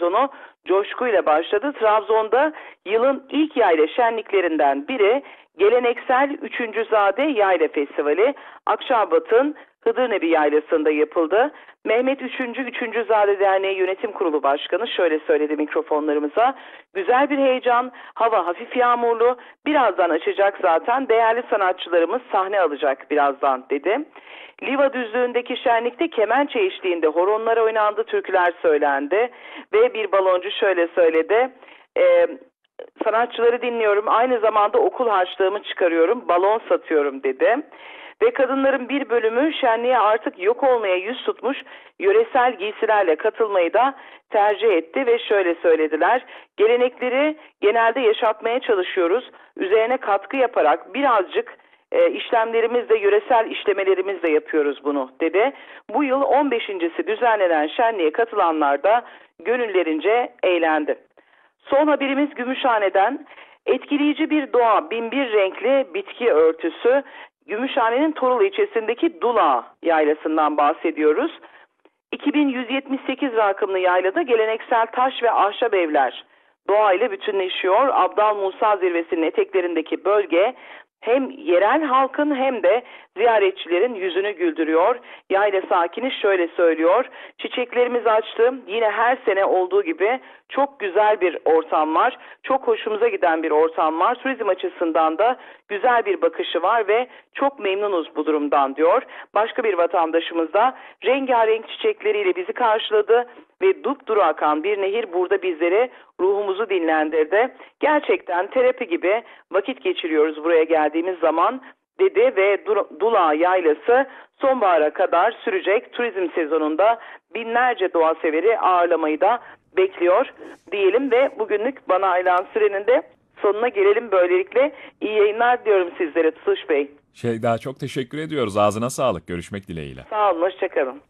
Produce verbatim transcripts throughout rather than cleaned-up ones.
sezonu coşkuyla başladı. Trabzon'da yılın ilk yayla şenliklerinden biri geleneksel Üçüncüzade Yayla Festivali Akçabat'ın Hıdırnebi Yaylası'nda yapıldı. Mehmet Üçüncü Üçüncüzade Derneği Yönetim Kurulu Başkanı şöyle söyledi mikrofonlarımıza. Güzel bir heyecan, hava hafif yağmurlu, birazdan açacak zaten, değerli sanatçılarımız sahne alacak birazdan dedi. Liva düzlüğündeki şenlikte kemençe eşliğinde horonlar oynandı, türküler söylendi ve bir baloncu şöyle söyledi. E, sanatçıları dinliyorum, aynı zamanda okul harçlığımı çıkarıyorum, balon satıyorum dedi. Ve kadınların bir bölümü şenliğe artık yok olmaya yüz tutmuş yöresel giysilerle katılmayı da tercih etti ve şöyle söylediler. Gelenekleri genelde yaşatmaya çalışıyoruz. Üzerine katkı yaparak birazcık e, işlemlerimizle, yöresel işlemelerimizle yapıyoruz bunu dedi. Bu yıl on beşincisi düzenlenen şenliğe katılanlar da gönüllerince eğlendi. Son haberimiz Gümüşhane'den. Etkileyici bir doğa, binbir renkli bitki örtüsü. Gümüşhane'nin Torul ilçesindeki Dula yaylasından bahsediyoruz. iki bin yüz yetmiş sekiz rakımlı yaylada geleneksel taş ve ahşap evler doğayla bütünleşiyor. Abdal Musa Zirvesi'nin eteklerindeki bölge hem yerel halkın hem de ziyaretçilerin yüzünü güldürüyor. Yayla sakini şöyle söylüyor. Çiçeklerimiz açtı. Yine her sene olduğu gibi çok güzel bir ortam var. Çok hoşumuza giden bir ortam var. Turizm açısından da güzel bir bakışı var ve çok memnunuz bu durumdan diyor. Başka bir vatandaşımız da rengarenk çiçekleriyle bizi karşıladı ve dupduru akan bir nehir burada bizleri, ruhumuzu dinlendirdi. Gerçekten terapi gibi vakit geçiriyoruz buraya geldiğimiz zaman dedi ve Dula Yaylası sonbahara kadar sürecek turizm sezonunda binlerce doğa severi ağırlamayı da bekliyor diyelim ve bugünlük bana ayrılan sürenin de sonuna gelelim böylelikle. İyi yayınlar diyorum sizlere Tutuş Bey. Şey daha çok teşekkür ediyoruz. Ağzına sağlık. Görüşmek dileğiyle. Sağ olun, hoşçakalın.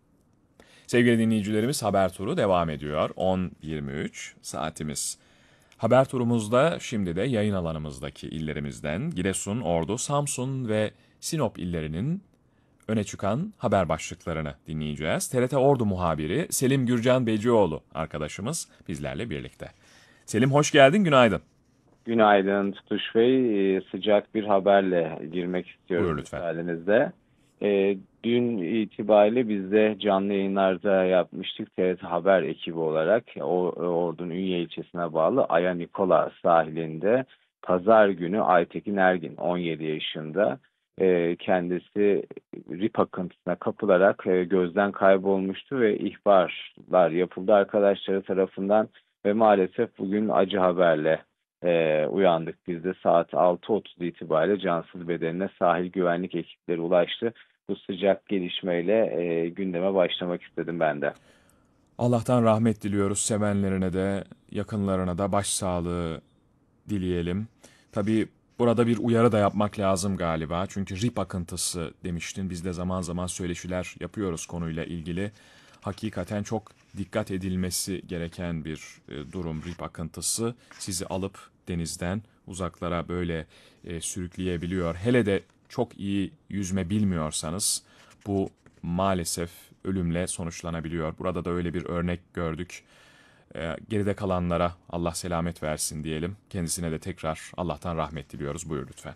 Sevgili dinleyicilerimiz, haber turu devam ediyor. on yirmi üç saatimiz. Haber turumuzda şimdi de yayın alanımızdaki illerimizden Giresun, Ordu, Samsun ve Sinop illerinin öne çıkan haber başlıklarını dinleyeceğiz. T R T Ordu muhabiri Selim Gürcan Becioğlu arkadaşımız bizlerle birlikte. Selim hoş geldin, günaydın. Günaydın Tutuş Bey. Sıcak bir haberle girmek istiyorum. Buyur lütfen. Müsaadenizle. E, dün itibariyle biz de canlı yayınlarda yapmıştık T R T Haber ekibi olarak. O, Ordu'nun Ünye ilçesine bağlı Aya Nikola sahilinde pazar günü Aytekin Ergin on yedi yaşında e, kendisi rip akıntısına kapılarak e, gözden kaybolmuştu ve ihbarlar yapıldı arkadaşları tarafından ve maalesef bugün acı haberle e, uyandık. Biz de saat altı otuz itibariyle cansız bedenine sahil güvenlik ekipleri ulaştı. Bu sıcak gelişmeyle e, gündeme başlamak istedim ben de. Allah'tan rahmet diliyoruz, sevenlerine de yakınlarına da başsağlığı dileyelim. Tabii burada bir uyarı da yapmak lazım galiba. Çünkü rip akıntısı demiştin. Biz de zaman zaman söyleşiler yapıyoruz konuyla ilgili. Hakikaten çok dikkat edilmesi gereken bir e, durum rip akıntısı. Sizi alıp denizden uzaklara böyle e, sürükleyebiliyor. Hele de çok iyi yüzme bilmiyorsanız bu maalesef ölümle sonuçlanabiliyor. Burada da öyle bir örnek gördük. E, geride kalanlara Allah selamet versin diyelim. Kendisine de tekrar Allah'tan rahmet diliyoruz. Buyur lütfen.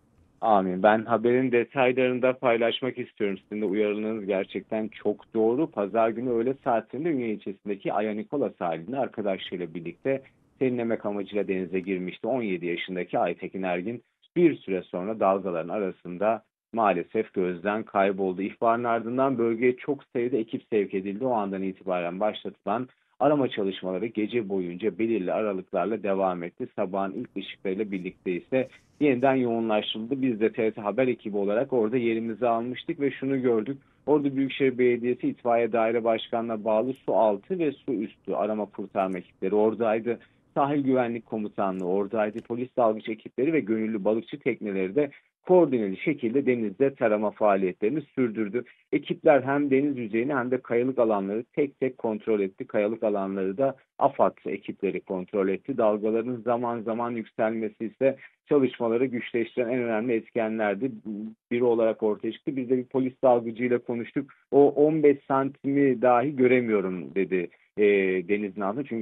Amin. Ben haberin detaylarını da paylaşmak istiyorum. Sizin de uyarınız gerçekten çok doğru. Pazar günü öğle saatlerinde Ünye ilçesindeki Aya Nikola sahilinde arkadaşlarıyla birlikte serinlemek amacıyla denize girmişti. on yedi yaşındaki Aytekin Ergin bir süre sonra dalgaların arasında maalesef gözden kayboldu. İhbarın ardından bölgeye çok sayıda ekip sevk edildi. O andan itibaren başlatılan arama çalışmaları gece boyunca belirli aralıklarla devam etti. Sabahın ilk ışıklarıyla birlikte ise yeniden yoğunlaştırıldı. Biz de T R T Haber ekibi olarak orada yerimizi almıştık ve şunu gördük. Ordu Büyükşehir Belediyesi İtfaiye Daire Başkanlığı'na bağlı su altı ve su üstü arama kurtarma ekipleri oradaydı. Sahil Güvenlik Komutanlığı oradaydı. Polis dalgıç ekipleri ve gönüllü balıkçı tekneleri de koordineli şekilde denizde tarama faaliyetlerini sürdürdü. Ekipler hem deniz yüzeyini hem de kayalık alanları tek tek kontrol etti. Kayalık alanları da AFAD ekipleri kontrol etti. Dalgaların zaman zaman yükselmesi ise çalışmaları güçleştiren en önemli etkenlerdi. Biri olarak ortaya çıktı. Biz de bir polis dalgıcıyla konuştuk. O on beş santimi dahi göremiyorum dedi e, denizin altında. Çünkü